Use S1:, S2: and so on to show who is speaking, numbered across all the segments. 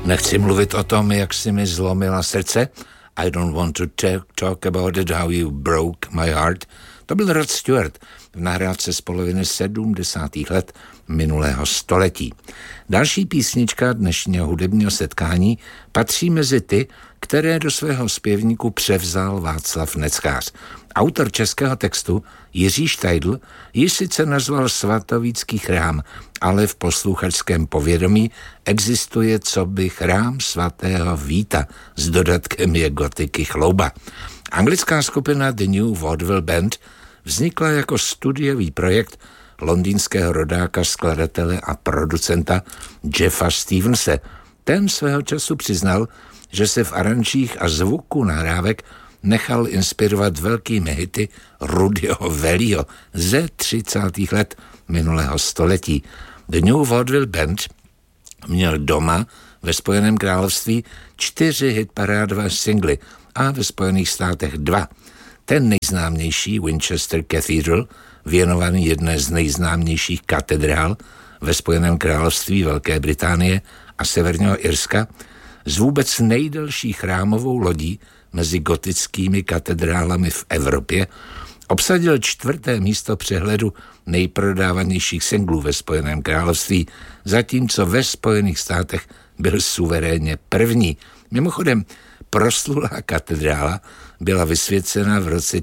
S1: Nechci mluvit o tom, jak si mi zlomila srdce. I don't want to talk about it, how you broke my heart. To byl Rod Stewart v nahrávce z poloviny 70. let minulého století. Další písnička dnešního hudebního setkání patří mezi ty, které do svého zpěvníku převzal Václav Neckář. Autor českého textu Jiří Štajdl ji sice nazval Svatovícký chrám, ale v posluchačském povědomí existuje coby chrám svatého Víta s dodatkem je gotiky chlouba. Anglická skupina The New Vaudeville Band vznikla jako studiový projekt londýnského rodáka, skladatele a producenta Jeffa Stevense. Ten svého času přiznal, že se v aranžích a zvuku nahrávek nechal inspirovat velkými hity Rudyho Valleyho ze 30. let minulého století. The New Vaudeville Band měl doma ve Spojeném království 4 hitparádové singly a ve Spojených státech 2. Ten nejznámější Winchester Cathedral, věnovaný jedné z nejznámějších katedrál ve Spojeném království Velké Británie a Severního Irska, s vůbec nejdelší chrámovou lodí mezi gotickými katedrálami v Evropě, obsadil 4. místo přehledu nejprodávanějších singlů ve Spojeném království, zatímco ve Spojených státech byl suverénně první. Mimochodem, proslulá katedrála byla vysvěcena v roce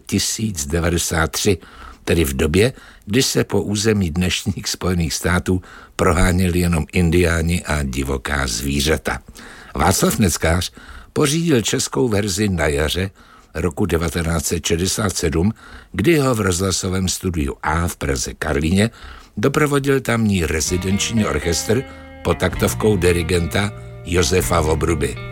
S1: 1093, tedy v době, kdy se po území dnešních Spojených států proháněli jenom indiáni a divoká zvířata. Václav Neckář pořídil českou verzi na jaře roku 1967, kdy ho v rozhlasovém studiu A v Praze Karlíně doprovodil tamní rezidenční orchestr pod taktovkou dirigenta Josefa Vobruby.